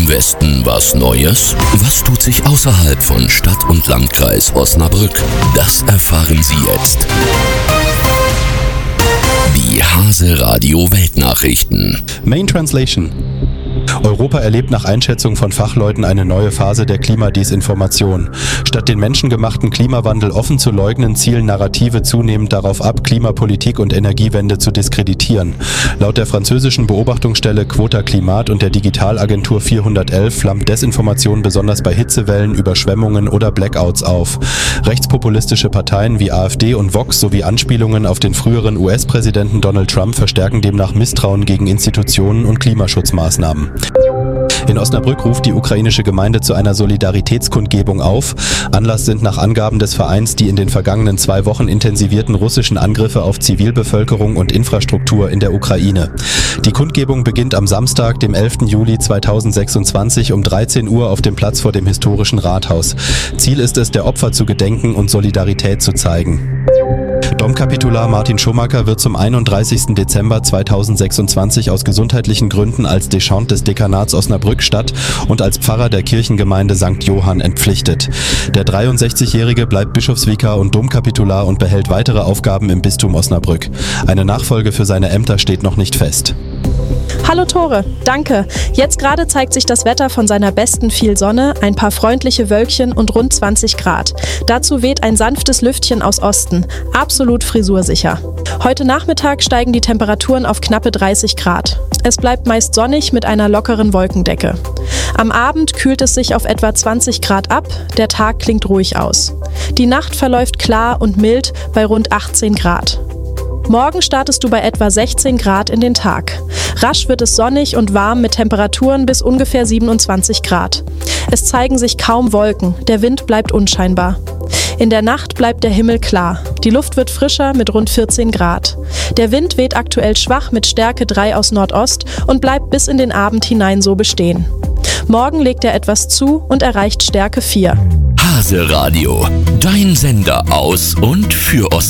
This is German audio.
Westen was Neues? Was tut sich außerhalb von Stadt und Landkreis Osnabrück? Das erfahren Sie jetzt. Die Hase Radio Weltnachrichten. Main Translation. Europa erlebt nach Einschätzung von Fachleuten eine neue Phase der Klimadesinformation. Statt den menschengemachten Klimawandel offen zu leugnen, zielen Narrative zunehmend darauf ab, Klimapolitik und Energiewende zu diskreditieren. Laut der französischen Beobachtungsstelle Quota Climat und der Digitalagentur 411 flammt Desinformation besonders bei Hitzewellen, Überschwemmungen oder Blackouts auf. Rechtspopulistische Parteien wie AfD und Vox sowie Anspielungen auf den früheren US-Präsidenten Donald Trump verstärken demnach Misstrauen gegen Institutionen und Klimaschutzmaßnahmen. In Osnabrück ruft die ukrainische Gemeinde zu einer Solidaritätskundgebung auf. Anlass sind nach Angaben des Vereins die in den vergangenen 2 Wochen intensivierten russischen Angriffe auf Zivilbevölkerung und Infrastruktur in der Ukraine. Die Kundgebung beginnt am Samstag, dem 11. Juli 2026 um 13 Uhr auf dem Platz vor dem historischen Rathaus. Ziel ist es, der Opfer zu gedenken und Solidarität zu zeigen. Domkapitular Martin Schumacher wird zum 31. Dezember 2026 aus gesundheitlichen Gründen als Deschant des Dekanats Osnabrück-Stadt und als Pfarrer der Kirchengemeinde St. Johann entpflichtet. Der 63-Jährige bleibt Bischofsvikar und Domkapitular und behält weitere Aufgaben im Bistum Osnabrück. Eine Nachfolge für seine Ämter steht noch nicht fest. Hallo Tore, danke. Jetzt gerade zeigt sich das Wetter von seiner besten, viel Sonne, ein paar freundliche Wölkchen und rund 20 Grad. Dazu weht ein sanftes Lüftchen aus Osten, absolut frisursicher. Heute Nachmittag steigen die Temperaturen auf knappe 30 Grad. Es bleibt meist sonnig mit einer lockeren Wolkendecke. Am Abend kühlt es sich auf etwa 20 Grad ab, der Tag klingt ruhig aus. Die Nacht verläuft klar und mild bei rund 18 Grad. Morgen startest du bei etwa 16 Grad in den Tag. Rasch wird es sonnig und warm mit Temperaturen bis ungefähr 27 Grad. Es zeigen sich kaum Wolken, der Wind bleibt unscheinbar. In der Nacht bleibt der Himmel klar. Die Luft wird frischer mit rund 14 Grad. Der Wind weht aktuell schwach mit Stärke 3 aus Nordost und bleibt bis in den Abend hinein so bestehen. Morgen legt er etwas zu und erreicht Stärke 4. Hase Radio, dein Sender aus und für Osnabrück.